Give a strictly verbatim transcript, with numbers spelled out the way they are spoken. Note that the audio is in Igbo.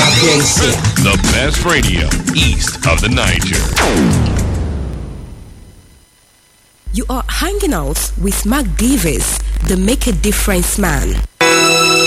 The best radio east of the Niger. You are hanging out with Mark Davis, the Make a Difference man.